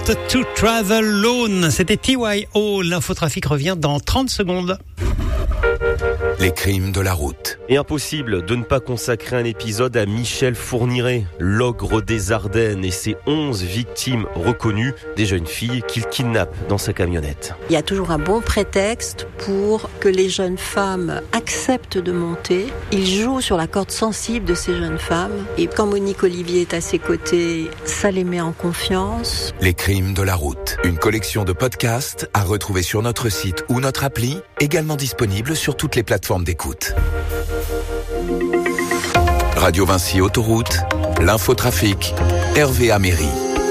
To Travel Alone, c'était TYO. L'infotrafic revient dans 30 secondes. Les crimes de la route. Et impossible de ne pas consacrer un épisode à Michel Fourniret, l'ogre des Ardennes et ses 11 victimes reconnues, des jeunes filles qu'il kidnappe dans sa camionnette. Il y a toujours un bon prétexte pour que les jeunes femmes acceptent de monter. Il joue sur la corde sensible de ces jeunes femmes. Et quand Monique Olivier est à ses côtés, ça les met en confiance. Les crimes de la route. Une collection de podcasts à retrouver sur notre site ou notre appli, également disponible sur toutes les plateformes d'écoute. Radio Vinci Autoroute, l'infotrafic, Hervé Améry.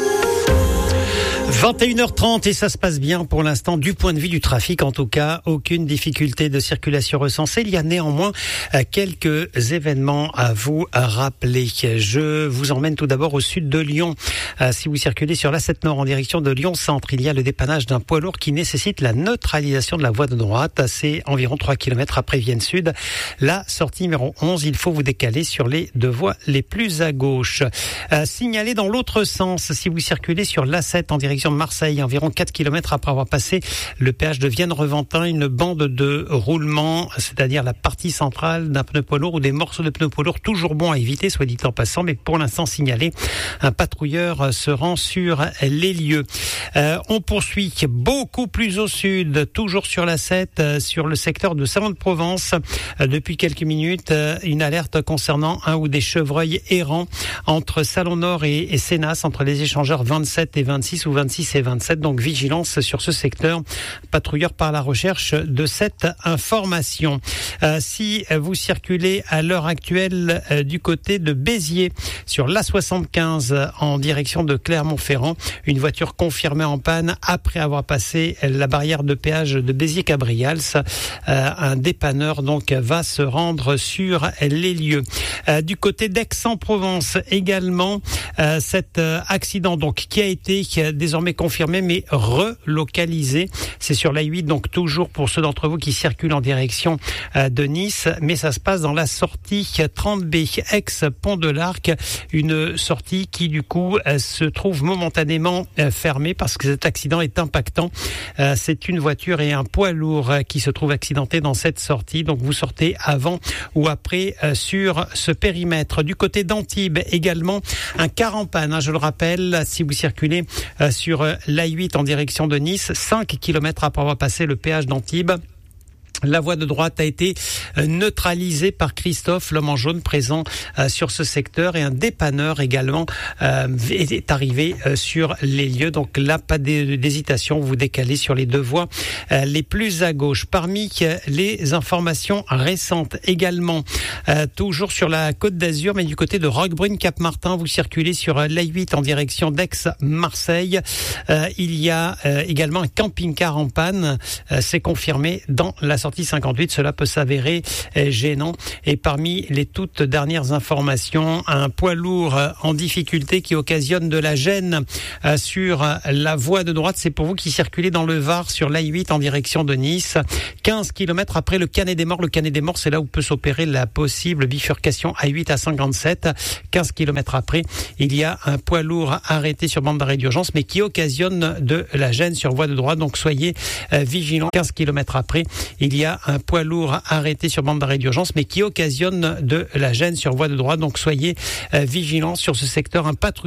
21h30 et ça se passe bien pour l'instant du point de vue du trafic. En tout cas, aucune difficulté de circulation recensée. Il y a néanmoins quelques événements à vous rappeler. Je vous emmène tout d'abord au sud de Lyon. Si vous circulez sur l'A7 Nord en direction de Lyon-Centre, il y a le dépannage d'un poids lourd qui nécessite la neutralisation de la voie de droite. C'est environ 3 km après Vienne Sud. La sortie numéro 11, il faut vous décaler sur les deux voies les plus à gauche. Signalez dans l'autre sens, si vous circulez sur l'A7 en direction de Marseille, environ 4 km après avoir passé le péage de Vienne-Reventin, une bande de roulement, c'est-à-dire la partie centrale d'un pneu poids lourd ou des morceaux de pneus poids lourd, toujours bon à éviter, soit dit en passant, mais pour l'instant signalé, un patrouilleur se rend sur les lieux. On poursuit beaucoup plus au sud, toujours sur la 7, sur le secteur de Salon-de-Provence. Depuis quelques minutes, une alerte concernant un ou des chevreuils errants entre Salon-Nord et Sénas, entre les échangeurs 27 et 26 ou 26 et 27, donc vigilance sur ce secteur, patrouilleur par la recherche de cette information. Si vous circulez à l'heure actuelle du côté de Béziers, sur l'A75 en direction de Clermont-Ferrand, une voiture confirmée en panne après avoir passé la barrière de péage de Béziers-Cabrials. Un dépanneur donc va se rendre sur les lieux. Du côté d'Aix-en-Provence également, cet accident donc qui a été désormais confirmé mais relocalisé. C'est sur la 8, donc toujours pour ceux d'entre vous qui circulent en direction de Nice, mais ça se passe dans la sortie 30B ex-Pont de l'Arc, une sortie qui du coup se trouve momentanément fermée parce que cet accident est impactant. C'est une voiture et un poids lourd qui se trouvent accidentés dans cette sortie, donc vous sortez avant ou après sur ce périmètre. Du côté d'Antibes également, un car en panne, je le rappelle, si vous circulez sur l'A8 en direction de Nice, 5 km après avoir passé le péage d'Antibes. La voie de droite a été neutralisée par Christophe, l'homme en jaune présent sur ce secteur, et un dépanneur également est arrivé sur les lieux. Donc là, pas d'hésitation, vous décalez sur les deux voies les plus à gauche. Parmi les informations récentes également, toujours sur la Côte d'Azur, mais du côté de Roquebrune-Cap-Martin, vous circulez sur l'A8 en direction d'Aix-Marseille. Il y a également un camping-car en panne, c'est confirmé dans la sortie 58, cela peut s'avérer gênant. Et parmi les toutes dernières informations, un poids lourd en difficulté qui occasionne de la gêne sur la voie de droite. C'est pour vous qui circulez dans le Var sur l'A8 en direction de Nice. 15 km après le Canet des Morts. Le Canet des Morts, c'est là où peut s'opérer la possible bifurcation A8 à 57. 15 km après, il y a un poids lourd arrêté sur bande d'arrêt d'urgence, mais qui occasionne de la gêne sur voie de droite. Donc soyez vigilants. 15 km après, il y a un poids lourd arrêté sur bande d'arrêt d'urgence, mais qui occasionne de la gêne sur voie de droite. Donc soyez vigilants sur ce secteur. Un patrouilleur